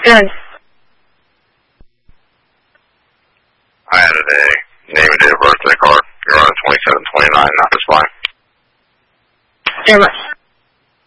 insurance? I added a name and date of birth to the card. You're on 2729, not this line. Very much.